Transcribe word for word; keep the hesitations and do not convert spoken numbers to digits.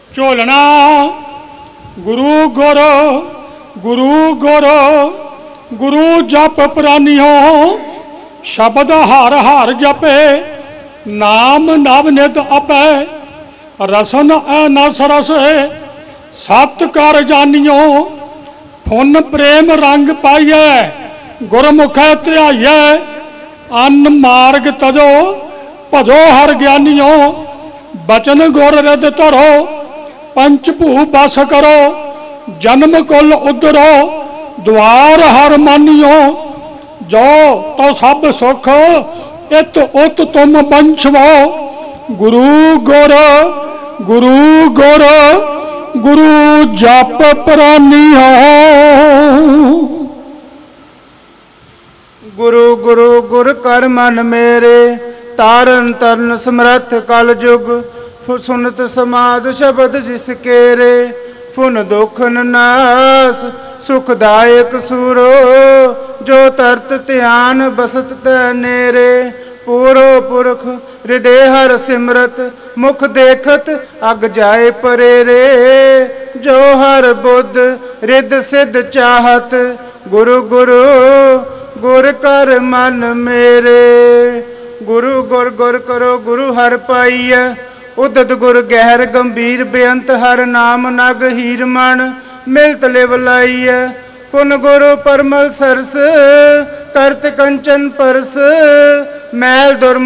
ਝੋਲਣਾ गुरु गुर गुरु गुर गुरु जप प्रानियो शब्द हर हर जपे नाम नव नित अपै रसन अनस रस सत कर जानियो फुन प्रेम रंग पाइए गुरमुख ध्याइए अन्न मार्ग तजो भजो हर ज्ञानियो बचन गुर रिद धरो पंच भू बस करो जन्म कुल उधरो द्वार हर मानियो जो तो सब सुख इत उत तुम बंशवो गुरु गुर गुरु गुर गुरु जप प्रानियो। गुरु गुरु गुर कर मन मेरे तारन तरन समर्थ कल जुग सुनत समाद शब्द जिस केरे फुन दुखन नास सुखदायक सूरो जो तरत ध्यान बसत नेरे पूरो पुरख हृदय हर सिमरत मुख देखत अग जाए परेरे जो हर बुद्ध रिद सिद्ध चाहत गुरु गुरु गुर कर मन मेरे। गुरु गुर गुर करो गुरु हर पाइय उदत गुर गहर गंभीर बेअंत हर नाम नग हीर मन मिलत लिव लाइय पुन गुरु परमल सरस करत कंचन परस मैल दुर्म